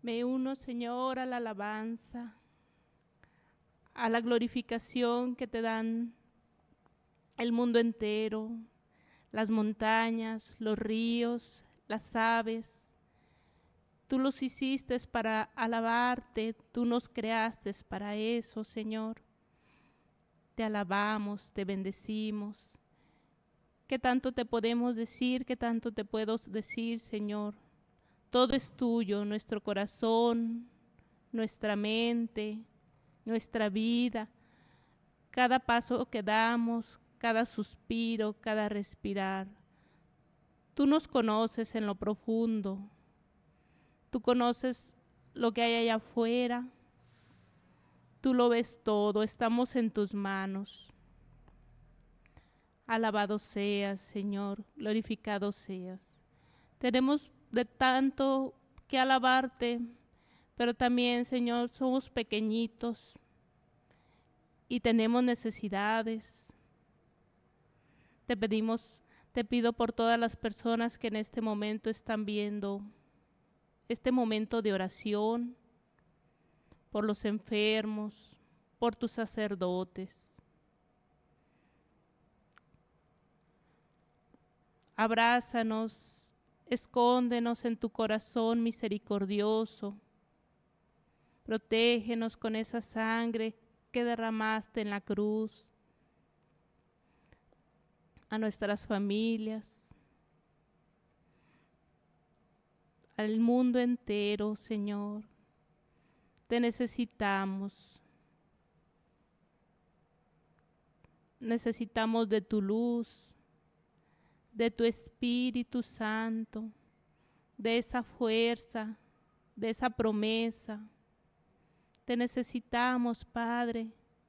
Me uno, Señor, a la alabanza, a la glorificación que te dan el mundo entero, las montañas, los ríos, las aves. Tú los hiciste para alabarte, tú nos creaste para eso, Señor. Te alabamos, te bendecimos. ¿Qué tanto te podemos decir? ¿Qué tanto te puedo decir, Señor? Todo es tuyo, nuestro corazón, nuestra mente, nuestra vida, cada paso que damos, cada suspiro, cada respirar. Tú nos conoces en lo profundo. Tú conoces lo que hay allá afuera. Tú lo ves todo, estamos en tus manos. Alabado seas, Señor, glorificado seas. Tenemos de tanto que alabarte, pero también, Señor, somos pequeñitos y tenemos necesidades. Te pido por todas las personas que en este momento están viendo este momento de oración, por los enfermos, por tus sacerdotes. Abrázanos, escóndenos en tu corazón misericordioso. Protégenos con esa sangre que derramaste en la cruz. A nuestras familias, al mundo entero, Señor. Te necesitamos. Necesitamos de tu luz, de tu Espíritu Santo, de esa fuerza, de esa promesa. Te necesitamos, Padre.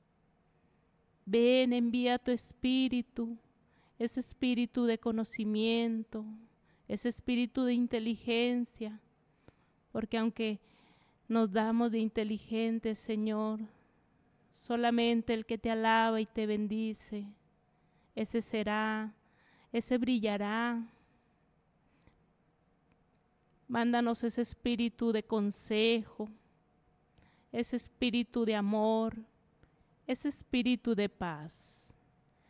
Ven, envía tu Espíritu, ese espíritu de conocimiento, ese espíritu de inteligencia, porque aunque nos damos de inteligentes, Señor, solamente el que te alaba y te bendice, ese será, ese brillará. Mándanos ese espíritu de consejo, ese espíritu de amor, ese espíritu de paz.